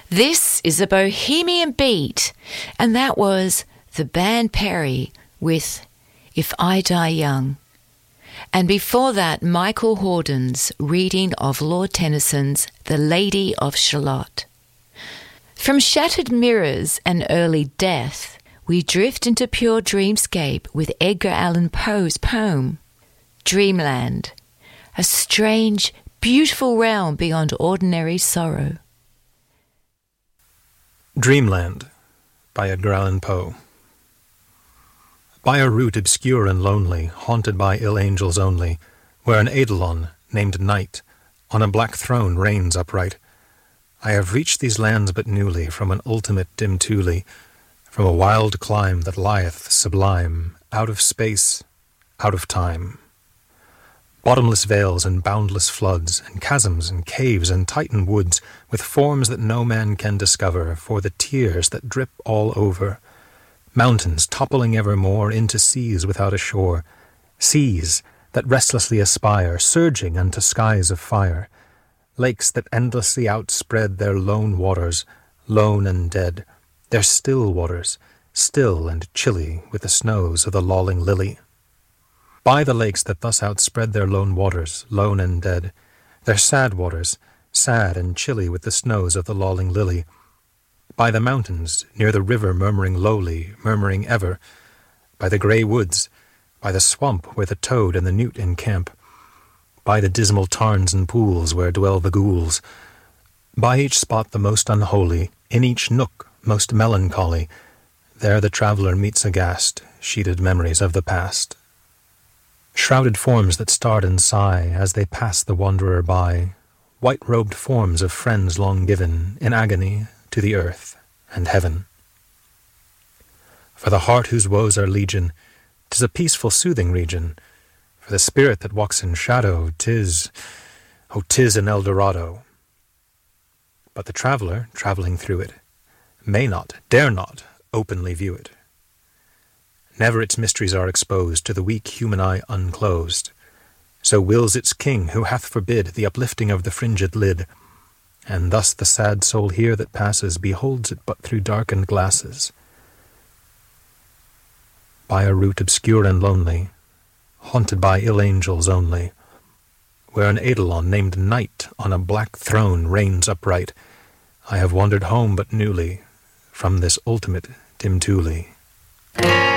This is a Bohemian beat, and that was the band Perry with If I Die Young. And before that, Michael Hordern's reading of Lord Tennyson's The Lady of Shalott. From Shattered Mirrors and Early Death, we drift into pure dreamscape with Edgar Allan Poe's poem, Dreamland, a strange, beautiful realm beyond ordinary sorrow. Dreamland by Edgar Allan Poe. By a route obscure and lonely, haunted by ill angels only, where an Eidolon, named Night, on a black throne reigns upright, I have reached these lands but newly, from an ultimate dim Thule, from a wild clime that lieth sublime, out of space, out of time. Bottomless vales and boundless floods, and chasms and caves and Titan woods, with forms that no man can discover, for the tears that drip all over. Mountains toppling evermore into seas without a shore, seas that restlessly aspire, surging unto skies of fire, lakes that endlessly outspread their lone waters, lone and dead, their still waters, still and chilly with the snows of the lolling lily. By the lakes that thus outspread their lone waters, lone and dead, their sad waters, sad and chilly with the snows of the lolling lily, by the mountains, near the river murmuring lowly, murmuring ever, by the grey woods, by the swamp where the toad and the newt encamp, by the dismal tarns and pools where dwell the ghouls, by each spot the most unholy, in each nook most melancholy, there the traveller meets aghast, sheeted memories of the past. Shrouded forms that start and sigh as they pass the wanderer by, white-robed forms of friends long given, in agony, to the earth and heaven. For the heart whose woes are legion, 'tis a peaceful soothing region. For the spirit that walks in shadow, 'tis an Eldorado. But the traveller, travelling through it, may not, dare not, openly view it. Never its mysteries are exposed to the weak human eye unclosed. So wills its king, who hath forbid the uplifting of the fringed lid, and thus the sad soul here that passes beholds it but through darkened glasses. By a route obscure and lonely, haunted by ill angels only, where an Eidolon named Night on a black throne reigns upright, I have wandered home but newly from this ultimate dim Thule.